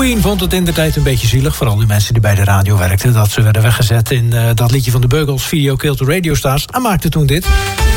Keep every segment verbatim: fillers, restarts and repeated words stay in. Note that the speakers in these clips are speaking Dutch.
Queen vond het in de tijd een beetje zielig, vooral die mensen die bij de radio werkten, dat ze werden weggezet in uh, dat liedje van de Beugles, Video Killed the Radio Stars, en maakte toen dit.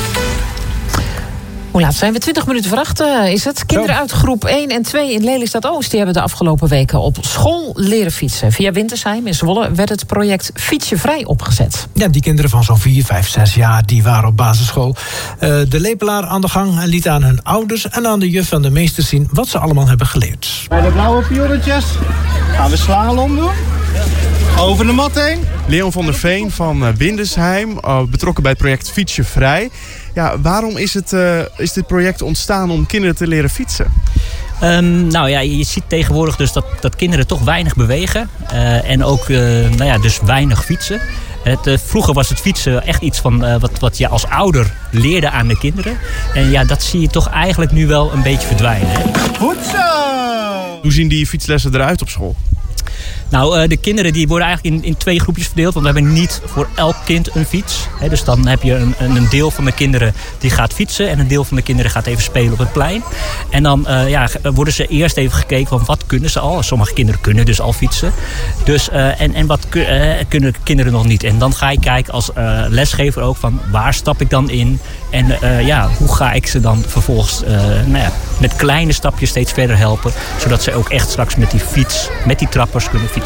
Hoe laat zijn we? twintig minuten voor acht uh, is het. Kinderen uit groep één en twee in Lelystad Oost... die hebben de afgelopen weken op school leren fietsen. Via Wintersheim in Zwolle werd het project Fietsje Vrij opgezet. Ja, die kinderen van zo'n vier, vijf, zes jaar... die waren op basisschool uh, de lepelaar aan de gang... en lieten aan hun ouders en aan de juf en de meesters zien... wat ze allemaal hebben geleerd. Bij de blauwe pionnetjes gaan we slalom doen. Over de mat heen. Leon van der Veen van Wintersheim, uh, betrokken bij het project Fietsje Vrij. Ja, waarom is, het, uh, is dit project ontstaan om kinderen te leren fietsen? Um, nou ja, je ziet tegenwoordig dus dat, dat kinderen toch weinig bewegen. Uh, en ook uh, nou ja, dus weinig fietsen. Het, uh, vroeger was het fietsen echt iets van uh, wat, wat je als ouder leerde aan de kinderen. En ja, dat zie je toch eigenlijk nu wel een beetje verdwijnen. Hè? Goed zo! Hoe zien die fietslessen eruit op school? Nou, de kinderen die worden eigenlijk in, in twee groepjes verdeeld. Want we hebben niet voor elk kind een fiets. He, dus dan heb je een, een deel van de kinderen die gaat fietsen. En een deel van de kinderen gaat even spelen op het plein. En dan uh, ja, worden ze eerst even gekeken van wat kunnen ze al. Sommige kinderen kunnen dus al fietsen. Dus, uh, en, en wat uh, kunnen kinderen nog niet. En dan ga je kijken als uh, lesgever ook van waar stap ik dan in. En uh, ja, hoe ga ik ze dan vervolgens uh, nou ja, met kleine stapjes steeds verder helpen. Zodat ze ook echt straks met die fiets, met die trappers kunnen fietsen.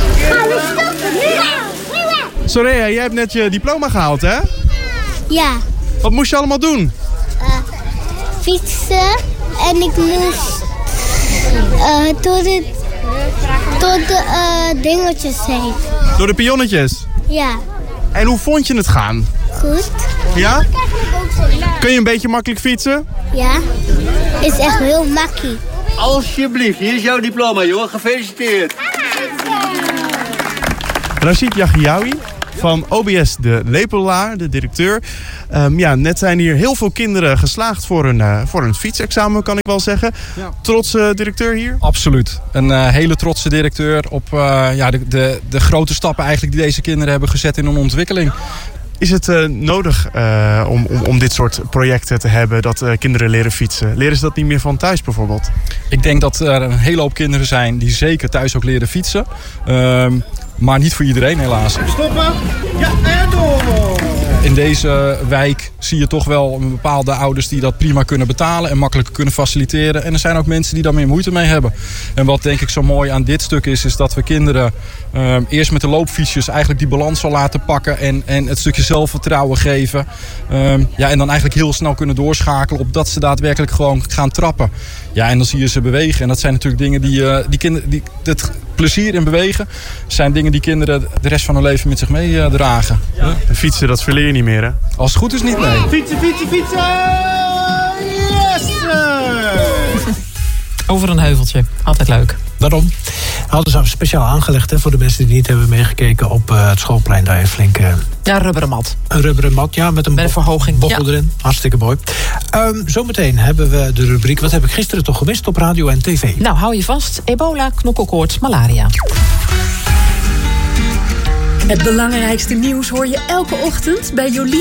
Soraya, jij hebt net je diploma gehaald, hè? Ja. Wat moest je allemaal doen? Uh, fietsen en ik moest uh, door de, door de uh, dingetjes heen. Door de pionnetjes? Ja. En hoe vond je het gaan? Goed. Ja? Kun je een beetje makkelijk fietsen? Ja. Is echt heel makkie. Alsjeblieft, hier is jouw diploma, jongen. Gefeliciteerd. Rashid Yaghyaoui van O B S de Lepelaar, de directeur. Um, ja, net zijn hier heel veel kinderen geslaagd voor een, uh, voor een fietsexamen, kan ik wel zeggen. Ja. Trotse directeur hier? Absoluut. Een uh, hele trotse directeur op uh, ja, de, de, de grote stappen eigenlijk die deze kinderen hebben gezet in hun ontwikkeling. Is het uh, nodig uh, om, om, om dit soort projecten te hebben, dat uh, kinderen leren fietsen? Leren ze dat niet meer van thuis bijvoorbeeld? Ik denk dat er een hele hoop kinderen zijn die zeker thuis ook leren fietsen. Um, maar niet voor iedereen helaas. Stoppen. Ja, en door. In deze wijk zie je toch wel bepaalde ouders die dat prima kunnen betalen en makkelijk kunnen faciliteren. En er zijn ook mensen die daar meer moeite mee hebben. En wat denk ik zo mooi aan dit stuk is, is dat we kinderen uh, eerst met de loopfietsjes eigenlijk die balans al laten pakken en, en het stukje zelfvertrouwen geven. Uh, ja, en dan eigenlijk heel snel kunnen doorschakelen op dat ze daadwerkelijk gewoon gaan trappen. Ja, en dan zie je ze bewegen. En dat zijn natuurlijk dingen die, uh, die kinderen, die, het plezier in bewegen zijn dingen die kinderen de rest van hun leven met zich meedragen. Uh, ja. Fietsen, dat verleer je niet meer, hè? Als het goed is niet, nee. Fietsen, fietsen, fietsen! Yes! Over een heuveltje. Altijd leuk. Daarom hadden ze speciaal aangelegd, hè, voor de mensen die niet hebben meegekeken op uh, het schoolplein. Daar je flink... Uh, ja, rubberen mat. Een rubberen mat, ja, met een, met een bo- verhoging. bochel Ja. erin. Hartstikke mooi. Um, zometeen hebben we de rubriek Wat heb ik gisteren toch gemist op radio en tv. Nou, hou je vast. Ebola, knokkelkoorts, malaria. Het belangrijkste nieuws hoor je elke ochtend bij Jolien.